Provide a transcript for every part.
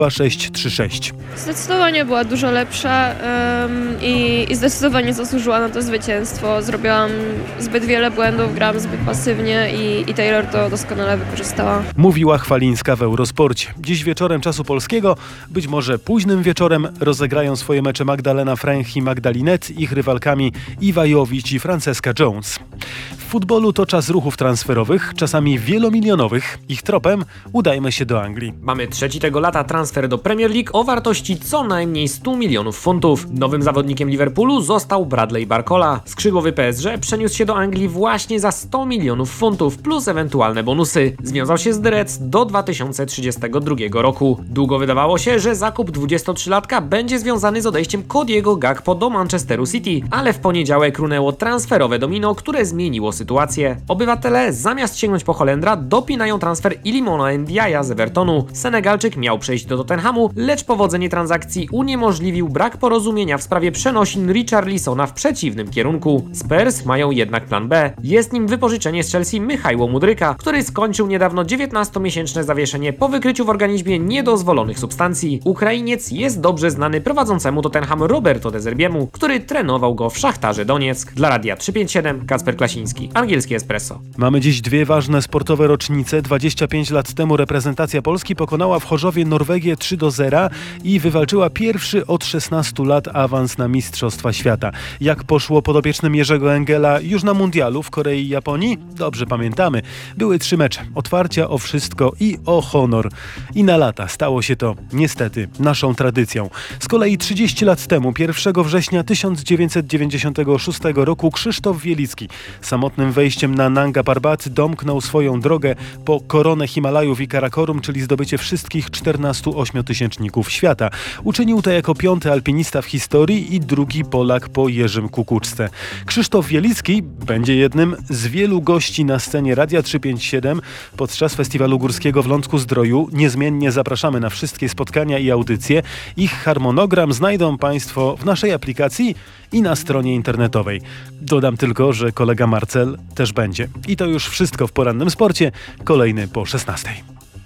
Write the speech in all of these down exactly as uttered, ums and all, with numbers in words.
sześć trzy sześć. Zdecydowanie była dużo lepsza um, i, i zdecydowanie zasłużyła na to zwycięstwo. Zrobiłam zbyt wiele błędów, grałam zbyt pasywnie i, i Taylor to doskonale wykorzystała. Mówiła Chwalińska w Eurosporcie. Dziś wieczorem czasu polskiego, być może późnym wieczorem, rozegrają swoje mecze Magdalena Fręch i Magdalinet, ich rywalkami Iwa Jowić i Franceska Jones. W futbolu to czas ruchów transferowych, czasami wielomilionowych. Ich tropem udajmy się do Anglii. Mamy trzeci tego lata transfer do Premier League o wartości co najmniej stu milionów funtów. Nowym zawodnikiem Liverpoolu został Bradley Barcola. Skrzydłowy P S G przeniósł się do Anglii właśnie za sto milionów funtów plus ewentualne bonusy. Związał się z The Reds do dwa tysiące trzydziestego drugiego roku. Długo wydawało się, że zakup dwudziestotrzylatka będzie związany z odejściem Cody'ego Gakpo do Manchesteru City, ale w poniedziałek runęło transferowe domino, które zmieniło sytuację. Obywatele zamiast sięgnąć po Holendra dopinają transfer Ilimona Ndiaye'a z Evertonu. Senegalczyk miał przejść do Tottenhamu, lecz powodzenie transakcji uniemożliwił brak porozumienia w sprawie przenosin Richarlisona w przeciwnym kierunku. Spurs mają jednak plan B. Jest nim wypożyczenie z Chelsea Michajło Mudryka, który skończył niedawno dziewiętnastomiesięczne zawieszenie po wykryciu w organizmie niedozwolonych substancji. Ukrainiec jest dobrze znany prowadzącemu Tottenham Roberto De Zerbiemu, który trenował go w Szachtarze Donieck. Dla Radia trzysta pięćdziesiąt siedem Kacper Klasiński, Angielskie Espresso. Mamy dziś dwie ważne sportowe rocznice. dwadzieścia pięć lat temu reprezentacja Polski pokonała w Chorzowie Norwegię trzy do zera i wywalczyła pierwszy od szesnastu lat awans na Mistrzostwa Świata. Jak poszło podopiecznym Jerzego Engela już na mundialu w Korei i Japonii? Dobrze pamiętamy. Były trzy mecze. Otwarcia o wszystko i o honor. I na lata stało się to, niestety, naszą tradycją. Z kolei trzydzieści lat temu, pierwszego września tysiąc dziewięćset dziewięćdziesiątego szóstego roku, Krzysztof Wielicki samotnym wejściem na Nanga Parbat domknął swoją drogę po koronę Himalajów i Karakorum, czyli zdobycie wszystkich czternastu ośmiotysięczników świata. Uczynił to jako piąty alpinista w historii i drugi Polak po Jerzym Kukuczce. Krzysztof Wielicki będzie jednym z wielu gości na scenie Radia trzysta pięćdziesiąt siedem podczas Festiwalu Górskiego w Lądku-Zdroju. Niezmiennie zapraszamy na wszystkie spotkania i audycje. Ich harmonogram znajdą Państwo w naszej aplikacji i na stronie internetowej. Dodam tylko, że kolega Marcel też będzie. I to już wszystko w porannym sporcie. Kolejny po szesnastej.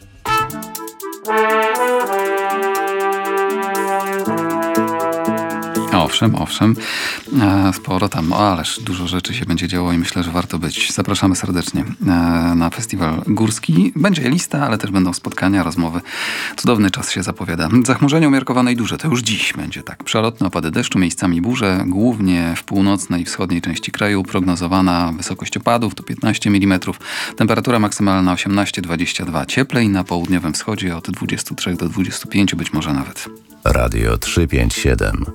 Owszem, owszem. Sporo tam, ależ dużo rzeczy się będzie działo i myślę, że warto być. Zapraszamy serdecznie na Festiwal Górski. Będzie lista, ale też będą spotkania, rozmowy. Cudowny czas się zapowiada. Zachmurzenie umiarkowane i duże. To już dziś będzie tak. Przelotne opady deszczu, miejscami burze, głównie w północnej i wschodniej części kraju. Prognozowana wysokość opadów to piętnaście milimetrów. Temperatura maksymalna osiemnaście dwadzieścia dwa. Cieplej na południowym wschodzie od dwudziestu trzech do dwudziestu pięciu, być może nawet. Radio trzysta pięćdziesiąt siedem.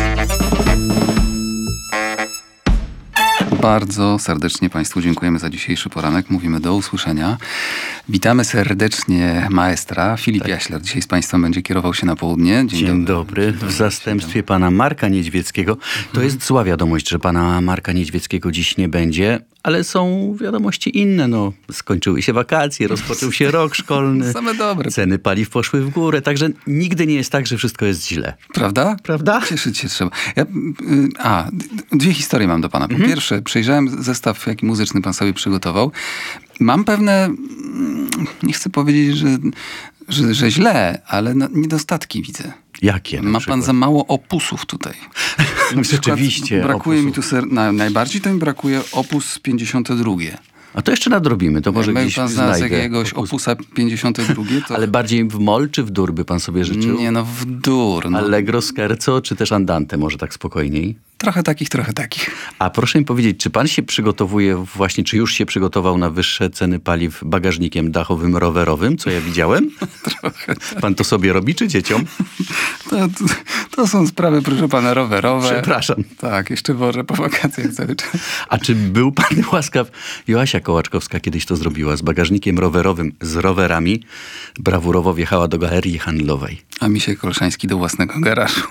Bardzo serdecznie Państwu dziękujemy za dzisiejszy poranek. Mówimy do usłyszenia. Witamy serdecznie maestra. Filip tak. Jaśler dzisiaj z Państwem będzie kierował się na południe. Dzień, Dzień dobry. dobry. W zastępstwie pana Marka Niedźwieckiego. To jest zła wiadomość, że pana Marka Niedźwieckiego dziś nie będzie, ale są wiadomości inne. No, skończyły się wakacje, rozpoczął się rok szkolny. Same dobre. Ceny paliw poszły w górę, także nigdy nie jest tak, że wszystko jest źle. Prawda? Prawda? Cieszyć się trzeba. Ja, a, dwie historie mam do pana. Po mhm. pierwsze, przejrzałem zestaw, jaki muzyczny pan sobie przygotował. Mam pewne, nie chcę powiedzieć, że, że, że źle, ale no, niedostatki widzę. Jakie? Ma pan za mało opusów tutaj. Rzeczywiście. Brakuje opusów. mi tu, ser, na, najbardziej to mi brakuje opus pięćdziesiąte drugie. A to jeszcze nadrobimy, to może Jakby gdzieś pan znalazł znajdę. jakiegoś opus. opusa pięćdziesiąte drugie, to... Ale bardziej w moll czy w dur by pan sobie życzył? Nie, no w dur. No. Allegro, scherzo czy też andante, może tak spokojniej? Trochę takich, trochę takich. A proszę mi powiedzieć, czy pan się przygotowuje właśnie, czy już się przygotował na wyższe ceny paliw bagażnikiem dachowym rowerowym, co ja widziałem? Trochę tak. Pan to sobie robi, czy dzieciom? To, to, to są sprawy, proszę pana, rowerowe. Przepraszam. Tak, jeszcze wożę po wakacjach cały czas. A czy był pan łaskaw? Joasia Kołaczkowska kiedyś to zrobiła z bagażnikiem rowerowym, z rowerami. Brawurowo wjechała do galerii handlowej. A Misiek Kolszański do własnego garażu.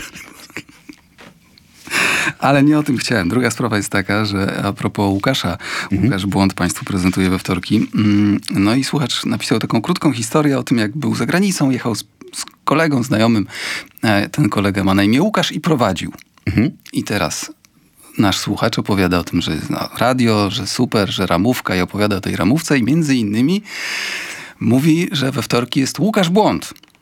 Ale nie o tym chciałem. Druga sprawa jest taka, że a propos Łukasza, mhm. Łukasz Błąd Państwu prezentuje we wtorki. No i słuchacz napisał taką krótką historię o tym, jak był za granicą, jechał z, z kolegą, znajomym. Ten kolega ma na imię Łukasz i prowadził. Mhm. I teraz nasz słuchacz opowiada o tym, że no, radio, że super, że ramówka i opowiada o tej ramówce i między innymi mówi, że we wtorki jest Łukasz Błąd.